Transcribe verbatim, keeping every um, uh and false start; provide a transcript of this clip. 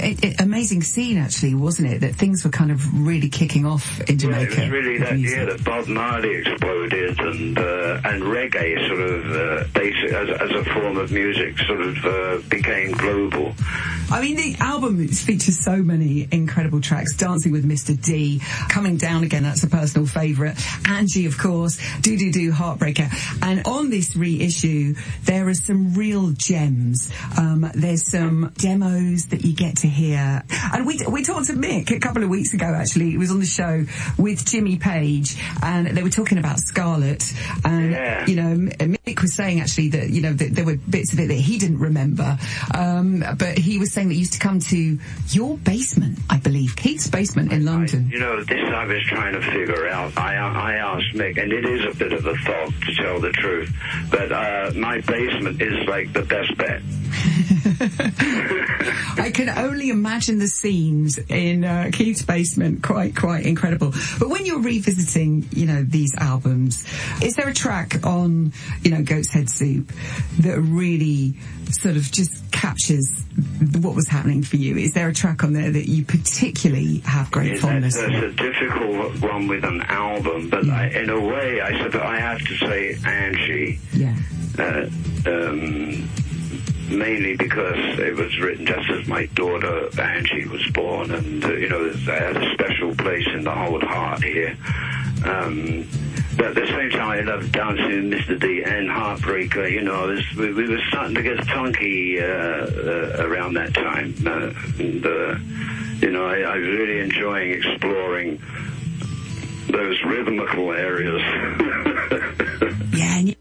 it, it, amazing scene, actually, wasn't it? That things were kind of really kicking off in Jamaica. Yeah, it was really that year that Bob Marley exploded, and uh, and reggae sort of uh, basic as, as a form of music sort of uh, became global. I mean, the album features so many incredible tracks. Dancing with Mister D, Coming Down Again, that's a personal favourite. Angie, of course, Do Do Do, Heartbreaker. And on this reissue, there are some real gems. Um, there's some demos that you get to hear. And we we talked to Mick a couple of weeks ago, actually. He was on the show with Jimmy Page, and they were talking about Scarlet. And, yeah. you know, Mick was saying, actually, that, you know, that there were bits of it that he didn't remember. Um, but he was saying that he used to come to your basement, I believe, Keith's basement in London. I, you know, this I was trying to figure out. I, I asked Mick, and it is a bit of a thought, to tell the truth, but uh, my basement is like the best bet. I can only imagine the scenes in uh, Keith's basement. Quite, quite incredible. But when you're revisiting, you know, these albums, is there a track on, you know, Goat's Head Soup that really sort of just captures what was happening for you? Is there a track on there that you particularly have great yeah, fondness that's, for? That's a difficult one with an album, but yeah. I, in a way, I said I have to say Angie. Yeah. Uh, um, mainly because it was written just as my daughter Angie was born, and uh, you know, I had a special place in the whole heart here. Um, but at the same time, I loved Dancing with Mister D and Heartbreaker. You know, was, we, we were starting to get funky uh, uh, around that time, uh, and uh, you know, I, I was really enjoying exploring those rhythmical areas. Yeah. And